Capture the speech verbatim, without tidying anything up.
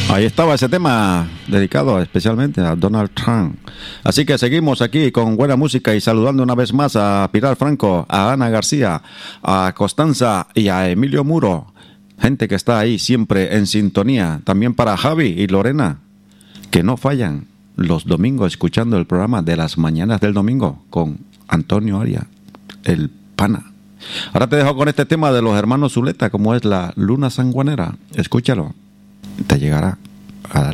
Ahí estaba ese tema dedicado especialmente a Donald Trump. Así que seguimos aquí con buena música y saludando una vez más a Pilar Franco, a Ana García, a Constanza y a Emilio Muro. Gente que está ahí siempre en sintonía. También para Javi y Lorena, que no fallan los domingos escuchando el programa de las mañanas del domingo con Antonio Aria, el pana. Ahora te dejo con este tema de los hermanos Zuleta, como es la Luna Sanjuanera. Escúchalo. Te llegará a